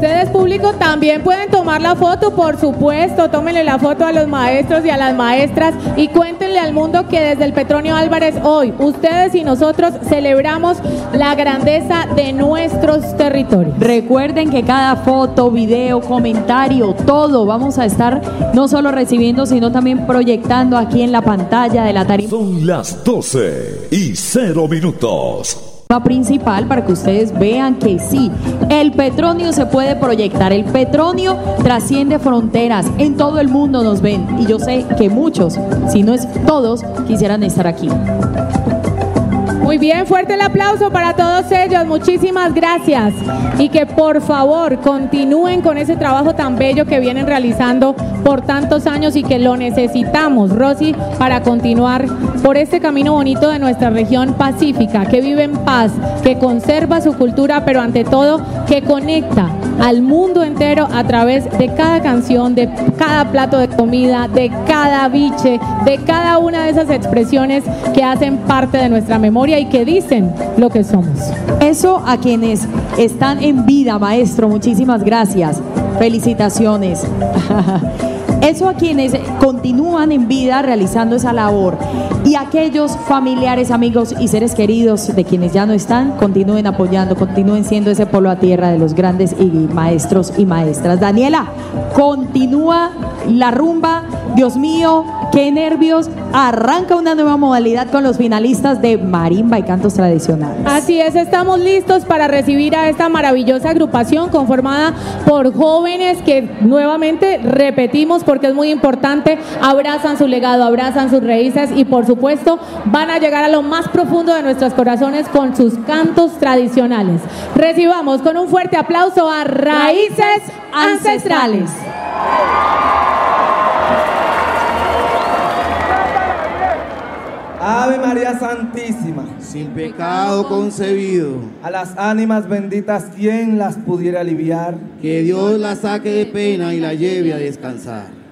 Ustedes, público, también pueden tomar la foto, por supuesto. Tómenle la foto a los maestros y a las maestras y cuéntenle al mundo que desde el Petronio Álvarez hoy, ustedes y nosotros celebramos la grandeza de nuestros territorios. Recuerden que cada foto, video, comentario, todo vamos a estar no solo recibiendo, sino también proyectando aquí en la pantalla de la tarima. Son las 12:00 principal para que ustedes vean que sí, el Petronio se puede proyectar, el Petronio trasciende fronteras, en todo el mundo nos ven y yo sé que muchos, si no es todos, quisieran estar aquí. Muy bien, fuerte el aplauso para todos ellos, muchísimas gracias y que por favor continúen con ese trabajo tan bello que vienen realizando por tantos años y que lo necesitamos, Rosy, para continuar por este camino bonito de nuestra región pacífica, que vive en paz, que conserva su cultura, pero ante todo que conecta al mundo entero a través de cada canción, de cada plato de comida, de cada biche, de cada una de esas expresiones que hacen parte de nuestra memoria y que dicen lo que somos. Eso a quienes están en vida, maestro, muchísimas gracias. Felicitaciones. Eso a quienes continúan en vida realizando esa labor y aquellos familiares, amigos y seres queridos de quienes ya no están, continúen apoyando, continúen siendo ese polo a tierra de los grandes y maestros y maestras. Daniela, continúa la rumba, Dios mío, qué nervios, arranca una nueva modalidad con los finalistas de marimba y cantos tradicionales. Así es, estamos listos para recibir a esta maravillosa agrupación conformada por jóvenes que nuevamente repetimos porque es muy importante, abrazan su legado, abrazan sus raíces y por supuesto van a llegar a lo más profundo de nuestros corazones con sus cantos tradicionales. Recibamos con un fuerte aplauso a Raíces Ancestrales. Ave María Santísima, sin pecado concebido, a las ánimas benditas, ¿quién las pudiera aliviar? Que Dios la saque de pena y la lleve a descansar.